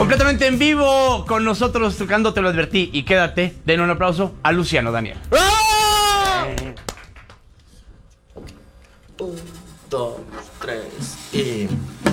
Completamente en vivo con nosotros tocando Te lo advertí y quédate. Den un aplauso a Luciano Daniel. ¡Ah! 1, 2, 3 y...